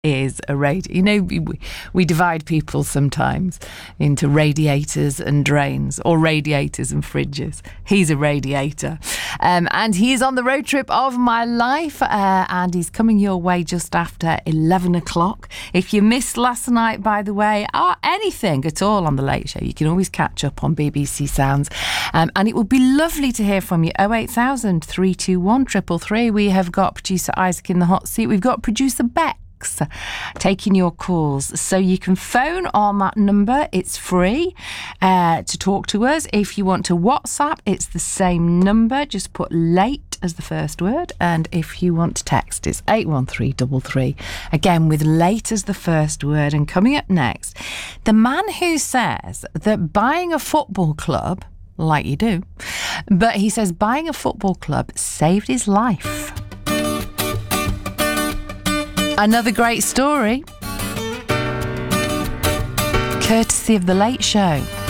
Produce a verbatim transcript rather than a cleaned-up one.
is a radiator. You know, we, we divide people sometimes into radiators and drains, or radiators and fridges. He's a radiator. Um, and he's on the road trip of my life, uh, and he's coming your way just after eleven o'clock. If you missed last night, by the way, or anything at all on The Late Show, you can always catch up on B B C Sounds. Um, and it would be lovely to hear from you. oh eight thousand, three two one, three three three. We have got producer Isaac in the hot seat. We've got producer Beck taking your calls, so you can phone on that number. It's free uh, to talk to us. If you want to WhatsApp, it's the same number, just put late as the first word. And if you want to text, it's eight one three three three, again with late as the first word. And coming up next, the man who says that buying a football club, like you do, but he says buying a football club saved his life. Another great story, courtesy of The Late Show.